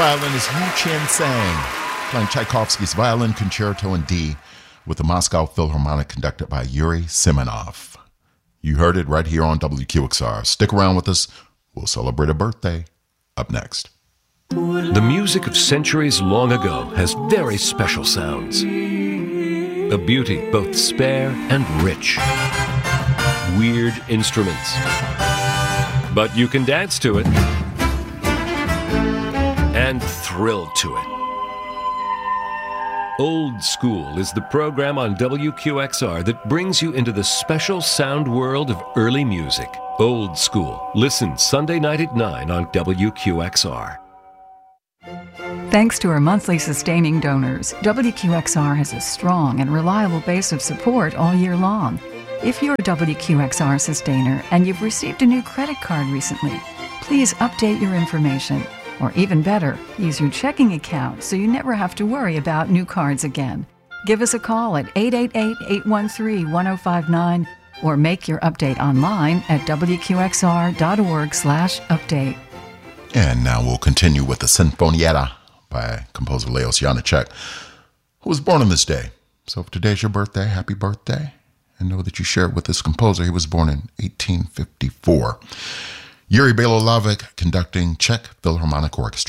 violinist Yu Chen Sang, playing Tchaikovsky's Violin Concerto in D with the Moscow Philharmonic conducted by Yuri Simonov. You heard it right here on WQXR. Stick around with us. We'll celebrate a birthday up next. The music of centuries long ago has very special sounds. A beauty both spare and rich. Weird instruments. But you can dance to it and thrill to it. Old School is the program on WQXR that brings you into the special sound world of early music. Old School. Listen Sunday night at 9 on WQXR. Thanks to our monthly sustaining donors, WQXR has a strong and reliable base of support all year long. If you're a WQXR sustainer and you've received a new credit card recently, please update your information. Or even better, use your checking account so you never have to worry about new cards again. Give us a call at 888-813-1059 or make your update online at wqxr.org/update. And now we'll continue with the Sinfonietta by composer Leos Janáček, who was born on this day. So if today's your birthday, happy birthday. And know that you share it with this composer. He was born in 1854. Yuri Belolavich conducting Czech Philharmonic Orchestra.